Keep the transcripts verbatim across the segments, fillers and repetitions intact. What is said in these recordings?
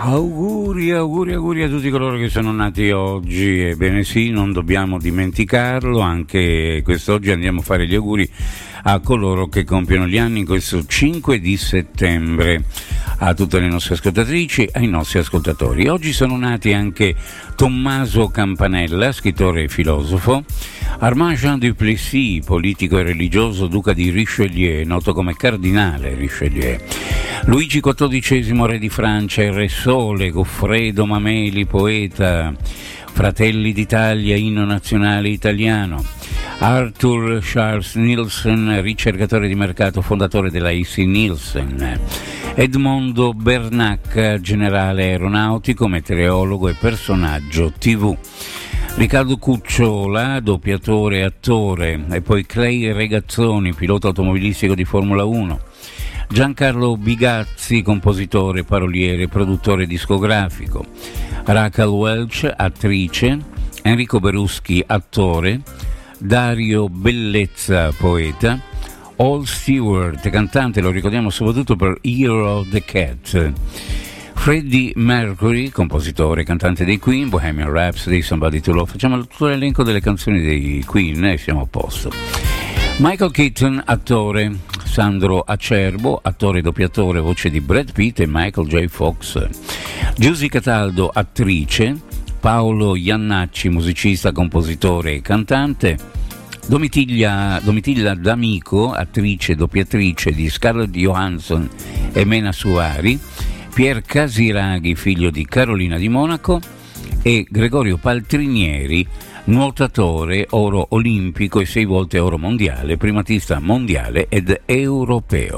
Auguri, auguri, auguri a tutti coloro che sono nati oggi. Ebbene sì, non dobbiamo dimenticarlo, anche quest'oggi andiamo a fare gli auguri a coloro che compiono gli anni questo cinque di settembre, a tutte le nostre ascoltatrici, ai nostri ascoltatori. Oggi sono nati anche Tommaso Campanella, scrittore e filosofo, Armand Jean Duplessis, politico e religioso, duca di Richelieu, noto come cardinale Richelieu, Luigi quattordicesimo, re di Francia e re Sole, Goffredo Mameli, poeta, Fratelli d'Italia, inno nazionale italiano, Arthur Charles Nielsen, ricercatore di mercato, fondatore della A C Nielsen, Edmondo Bernac, generale aeronautico, meteorologo e personaggio tivù, Riccardo Cucciola, doppiatore e attore, e poi Clay Regazzoni, pilota automobilistico di Formula uno, Giancarlo Bigazzi, compositore, paroliere e produttore discografico, Rachel Welch, attrice, Enrico Beruschi, attore, Dario Bellezza, poeta, Al Stewart, cantante, lo ricordiamo soprattutto per Year of the Cat, Freddie Mercury, compositore e cantante dei Queen, Bohemian Rhapsody, Somebody to Love. Facciamo tutto l'elenco delle canzoni dei Queen e siamo a posto. Michael Keaton, attore, Sandro Acerbo, attore e doppiatore, voce di Brad Pitt e Michael J. Fox, Giusy Cataldo, attrice, Paolo Iannacci, musicista, compositore e cantante, Domitilla, Domitilla D'Amico, attrice e doppiatrice di Scarlett Johansson e Mena Suari, Pier Casiraghi, figlio di Carolina di Monaco, e Gregorio Paltrinieri, nuotatore, oro olimpico e sei volte oro mondiale, primatista mondiale ed europeo.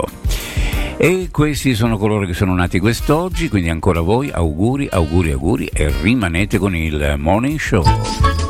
E questi sono coloro che sono nati quest'oggi, quindi ancora voi auguri, auguri, auguri e rimanete con il Morning Show.